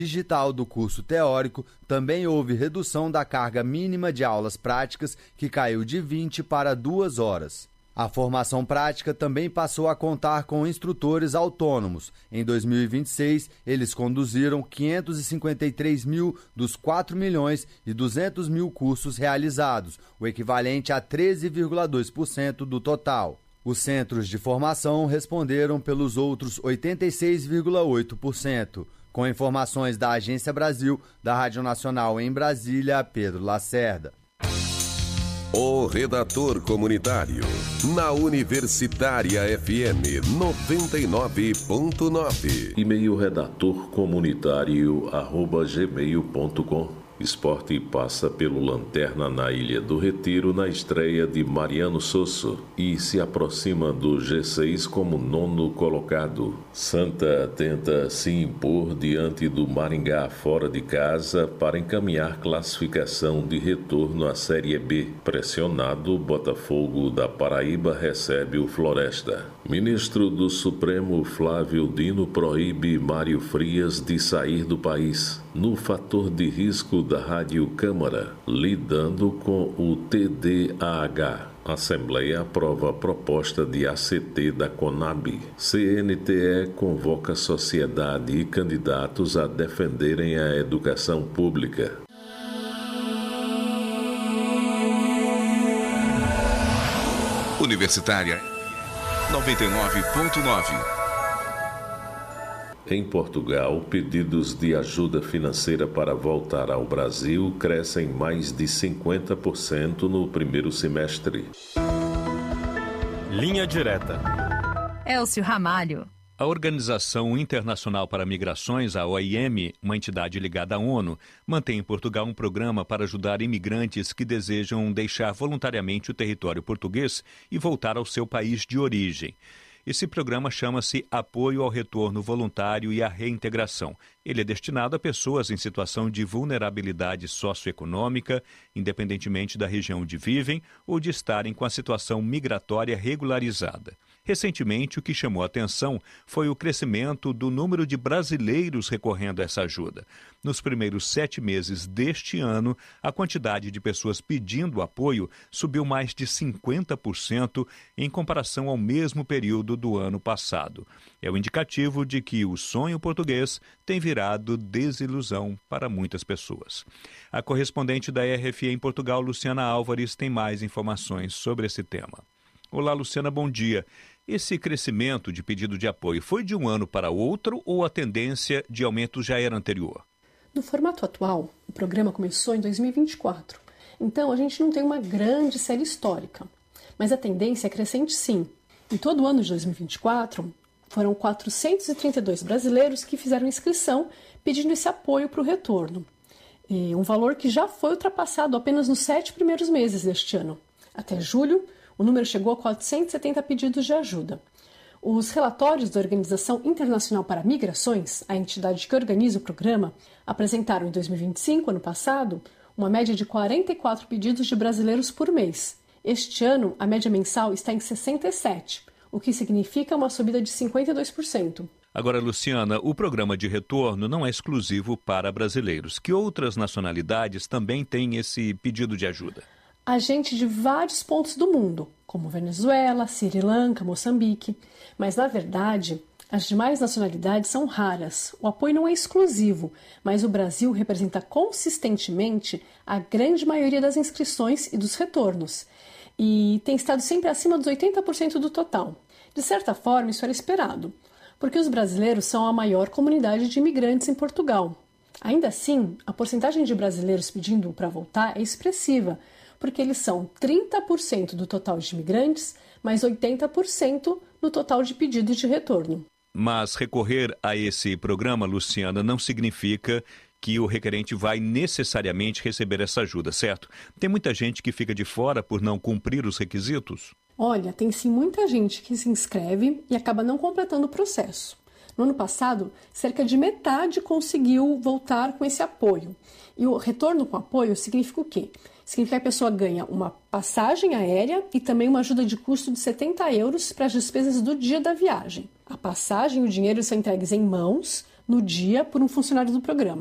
digital do curso teórico, também houve redução da carga mínima de aulas práticas, que caiu de 20 para 2 horas. A formação prática também passou a contar com instrutores autônomos. Em 2026, eles conduziram 553 mil dos 4 milhões e 200 mil cursos realizados, o equivalente a 13,2% do total. Os centros de formação responderam pelos outros 86,8%. Com informações da Agência Brasil, da Rádio Nacional em Brasília, Pedro Lacerda. O Redator Comunitário, na Universitária FM 99.9. E-mail redatorcomunitário@gmail.com. Esporte passa pelo Lanterna na Ilha do Retiro na estreia de Mariano Sosso e se aproxima do G6 como 9º colocado. Santa tenta se impor diante do Maringá fora de casa para encaminhar classificação de retorno à Série B. Pressionado, Botafogo da Paraíba recebe o Floresta. Ministro do Supremo Flávio Dino proíbe Mário Frias de sair do país. No fator de risco da Rádio Câmara, lidando com o TDAH. Assembleia aprova a proposta de ACT da Conab. CNTE convoca sociedade e candidatos a defenderem a educação pública. Universitária 99.9. Em Portugal, pedidos de ajuda financeira para voltar ao Brasil crescem mais de 50% no primeiro semestre. Linha Direta. Elcio Ramalho. A Organização Internacional para Migrações, a OIM, uma entidade ligada à ONU, mantém em Portugal um programa para ajudar imigrantes que desejam deixar voluntariamente o território português e voltar ao seu país de origem. Esse programa chama-se Apoio ao Retorno Voluntário e à Reintegração. Ele é destinado a pessoas em situação de vulnerabilidade socioeconômica, independentemente da região onde vivem ou de estarem com a situação migratória regularizada. Recentemente, o que chamou a atenção foi o crescimento do número de brasileiros recorrendo a essa ajuda. Nos primeiros 7 meses deste ano, a quantidade de pessoas pedindo apoio subiu mais de 50% em comparação ao mesmo período do ano passado. É o indicativo de que o sonho português tem virado desilusão para muitas pessoas. A correspondente da RFI em Portugal, Luciana Álvares, tem mais informações sobre esse tema. Olá, Luciana, bom dia. Esse crescimento de pedido de apoio foi de um ano para outro ou a tendência de aumento já era anterior? No formato atual, o programa começou em 2024. Então, a gente não tem uma grande série histórica. Mas a tendência é crescente sim. Em todo o ano de 2024, foram 432 brasileiros que fizeram inscrição pedindo esse apoio para o retorno. Um valor que já foi ultrapassado apenas nos 7 primeiros meses deste ano. Até julho, o número chegou a 470 pedidos de ajuda. Os relatórios da Organização Internacional para Migrações, a entidade que organiza o programa, apresentaram em 2025, ano passado, uma média de 44 pedidos de brasileiros por mês. Este ano, a média mensal está em 67, o que significa uma subida de 52%. Agora, Luciana, o programa de retorno não é exclusivo para brasileiros. Que outras nacionalidades também têm esse pedido de ajuda? Há gente de vários pontos do mundo, como Venezuela, Sri Lanka, Moçambique. Mas, na verdade, as demais nacionalidades são raras. O apoio não é exclusivo, mas o Brasil representa consistentemente a grande maioria das inscrições e dos retornos. E tem estado sempre acima dos 80% do total. De certa forma, isso era esperado, porque os brasileiros são a maior comunidade de imigrantes em Portugal. Ainda assim, a porcentagem de brasileiros pedindo para voltar é expressiva, porque eles são 30% do total de imigrantes, mais 80% no total de pedidos de retorno. Mas recorrer a esse programa, Luciana, não significa que o requerente vai necessariamente receber essa ajuda, certo? Tem muita gente que fica de fora por não cumprir os requisitos? Olha, tem sim muita gente que se inscreve e acaba não completando o processo. No ano passado, cerca de metade conseguiu voltar com esse apoio. E o retorno com apoio significa o quê? Significa que a pessoa ganha uma passagem aérea e também uma ajuda de custo de 70 euros para as despesas do dia da viagem. A passagem e o dinheiro são entregues em mãos, no dia por um funcionário do programa.